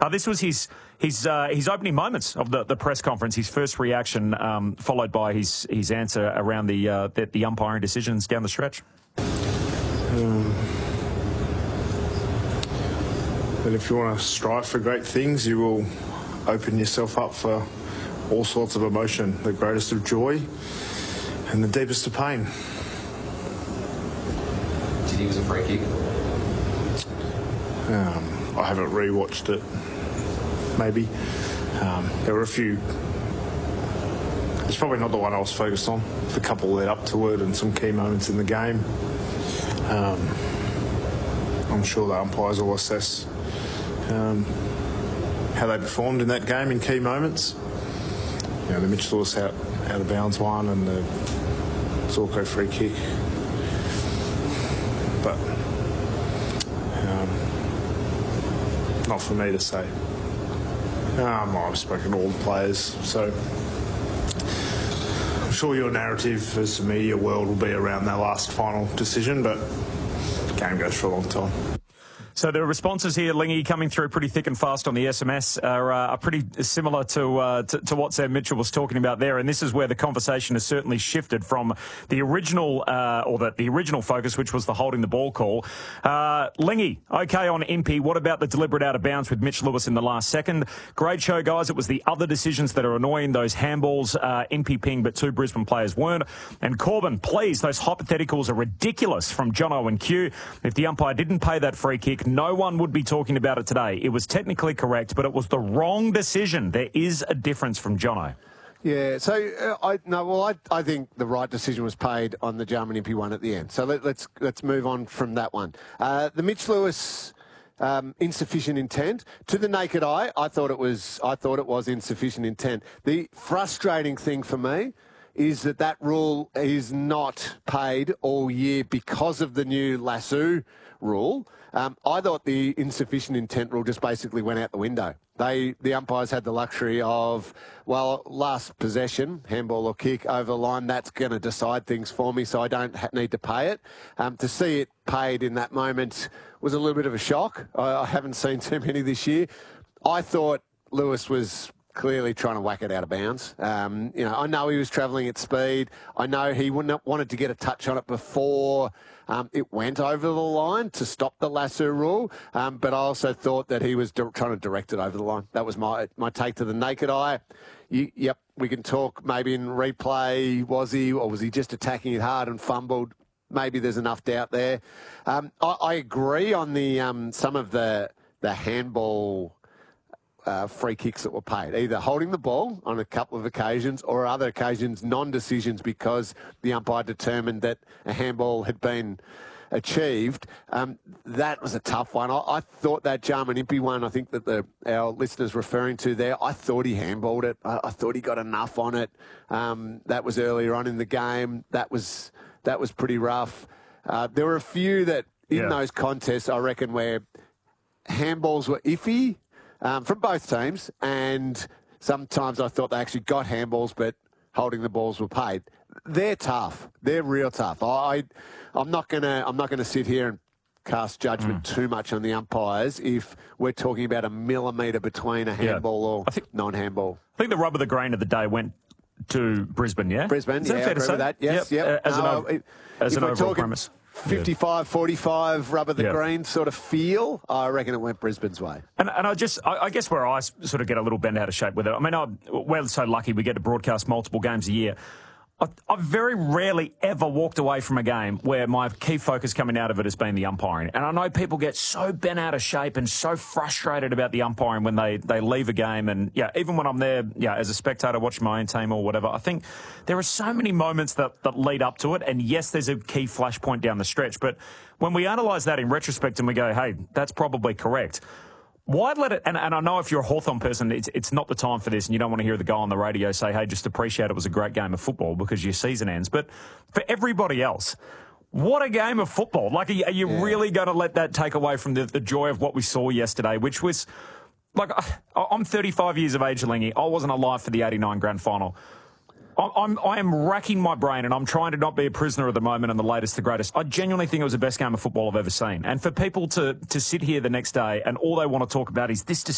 This was his opening moments of the press conference, his first reaction, followed by his answer around the umpiring decisions down the stretch. That if you want to strive for great things, you will open yourself up for all sorts of emotion, the greatest of joy and the deepest of pain. Do you think it was a free kick? I haven't rewatched it. Maybe. There were a few. It's probably not the one I was focused on. The couple led up to it and some key moments in the game. I'm sure the umpires will assess how they performed in that game in key moments. You know, the Mitch Lewis out of bounds one and the Zorko free kick. But not for me to say. I've spoken to all the players, so I'm sure your narrative as the media world will be around that last final decision, but the game goes for a long time. So the responses here, Lingy, coming through pretty thick and fast on the SMS are pretty similar to what Sam Mitchell was talking about there. And this is where the conversation has certainly shifted from the original the original focus, which was the holding the ball call. Lingy, okay on Impey. What about the deliberate out of bounds with Mitch Lewis in the last second? Great show, guys. It was the other decisions that are annoying. Those handballs, Impey ping, but 2 Brisbane players weren't. And Corbin, please, those hypotheticals are ridiculous from Jono and Q. If the umpire didn't pay that free kick, no one would be talking about it today. It was technically correct, but it was the wrong decision. There is a difference from Jono. Yeah, so I think the right decision was paid on the Jarman Impey one at the end. So let's move on from that one. The Mitch Lewis insufficient intent, to the naked eye, I thought it was insufficient intent. The frustrating thing for me is that rule is not paid all year because of the new Lasoo rule. I thought the insufficient intent rule just basically went out the window. The umpires had the luxury of, well, last possession, handball or kick over the line, that's going to decide things for me, so I don't need to pay it. To see it paid in that moment was a little bit of a shock. I haven't seen too many this year. I thought Lewis was clearly trying to whack it out of bounds. I know he was travelling at speed. I know he wanted to get a touch on it before it went over the line to stop the lasso rule. But I also thought that he was trying to direct it over the line. That was my take to the naked eye. Yep, we can talk maybe in replay, was he just attacking it hard and fumbled? Maybe there's enough doubt there. I agree on the some of the handball free kicks that were paid, either holding the ball on a couple of occasions or other occasions non-decisions because the umpire determined that a handball had been achieved. That was a tough one. I thought that Jarman Impey one, I think that our listeners referring to there, I thought he handballed it. I thought he got enough on it. That was earlier on in the game. That was pretty rough. There were a few that in those contests, I reckon, where handballs were iffy. From both teams, and sometimes I thought they actually got handballs, but holding the balls were paid. They're tough. They're real tough. I'm not gonna sit here and cast judgment too much on the umpires if we're talking about a millimetre between a handball or non-handball. I think the rub of the grain of the day went to Brisbane. Yeah, Brisbane. Is that fair to say? That? Yes. Yep. As an overall premise. 55-45 rub of the green sort of feel, I reckon it went Brisbane's way. And I guess where I sort of get a little bent out of shape with it, I mean, we're so lucky we get to broadcast multiple games a year. I've very rarely ever walked away from a game where my key focus coming out of it has been the umpiring. And I know people get so bent out of shape and so frustrated about the umpiring when they leave a game. And, even when I'm there, as a spectator watching my own team or whatever, I think there are so many moments that lead up to it. And, yes, there's a key flashpoint down the stretch. But when we analyse that in retrospect and we go, hey, that's probably correct, why let it, and I know if you're a Hawthorn person, it's not the time for this and you don't want to hear the guy on the radio say, hey, just appreciate it was a great game of football because your season ends. But for everybody else, what a game of football. Like, are you really going to let that take away from the joy of what we saw yesterday, which was, like, I'm 35 years of age, Lingy. I wasn't alive for the 89 grand final. I am racking my brain and I'm trying to not be a prisoner of the moment and the latest, the greatest. I genuinely think it was the best game of football I've ever seen. And for people to sit here the next day and all they want to talk about is this decision.